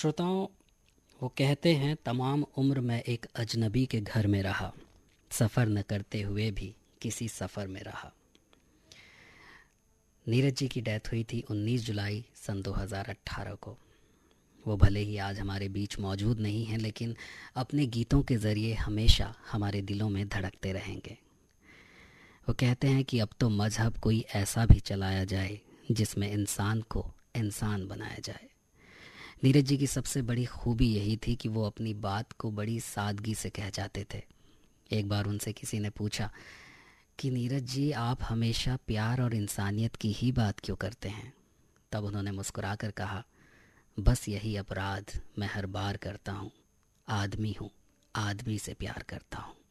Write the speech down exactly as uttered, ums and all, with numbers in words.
श्रोताओं, वो कहते हैं तमाम उम्र मैं एक अजनबी के घर में रहा, सफ़र न करते हुए भी किसी सफ़र में रहा। नीरज जी की डेथ हुई थी उन्नीस जुलाई सन दो हज़ार अठारह को। वो भले ही आज हमारे बीच मौजूद नहीं हैं, लेकिन अपने गीतों के ज़रिए हमेशा हमारे दिलों में धड़कते रहेंगे। वो कहते हैं कि अब तो मज़हब कोई ऐसा भी चलाया जाए जिसमें इंसान को इंसान बनाया जाए। नीरज जी की सबसे बड़ी खूबी यही थी कि वो अपनी बात को बड़ी सादगी से कह जाते थे। एक बार उनसे किसी ने पूछा कि नीरज जी, आप हमेशा प्यार और इंसानियत की ही बात क्यों करते हैं? तब उन्होंने मुस्कुरा कर कहा, बस यही अपराध मैं हर बार करता हूँ। आदमी हूँ, आदमी से प्यार करता हूँ।